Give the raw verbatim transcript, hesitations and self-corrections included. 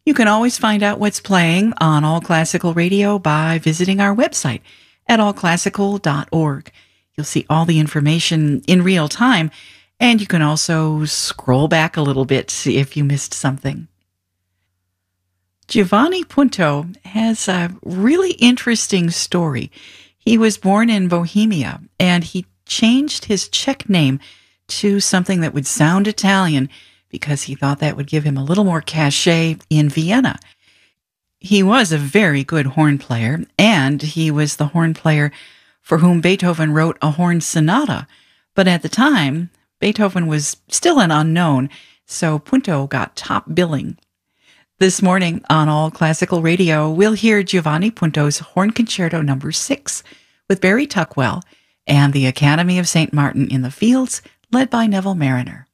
You can always find out what's playing on All Classical Radio by visiting our website at all classical dot org. You'll see all the information in real time, and you can also scroll back a little bit if you missed something. Giovanni Punto has a really interesting story. He was born in Bohemia, and he changed his Czech name to something that would sound Italian because he thought that would give him a little more cachet in Vienna. He was a very good horn player, and he was the horn player for whom Beethoven wrote a horn sonata. But at the time, Beethoven was still an unknown, so Punto got top billing. This morning on All Classical Radio, we'll hear Giovanni Punto's Horn Concerto number six with Barry Tuckwell and the Academy of Saint Martin in the Fields, led by Neville Mariner.